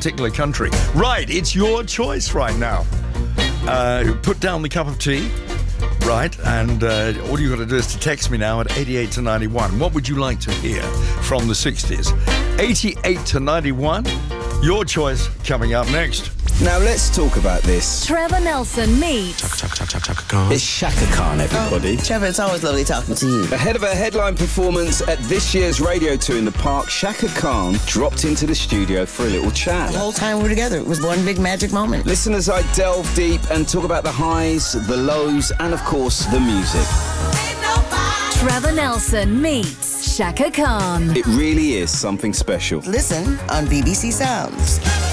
particular country. Right, it's your choice right now. Put down the cup of tea, right, and all you got to do is to text me now at 88 to 91. What would you like to hear from the 60s? 88 to 91, your choice coming up next. Now let's talk about this. Trevor Nelson meets Chaka Khan. It's Shaka Khan, everybody. Trevor, it's always lovely talking to you. Ahead of a headline performance at this year's radio tour in the park, Shaka Khan dropped into the studio for a little chat. The whole time we were together, it was one big magic moment. Listen as I delve deep and talk about the highs, the lows, and of course, the music. Trevor Nelson meets Shaka Khan. It really is something special. Listen on BBC Sounds.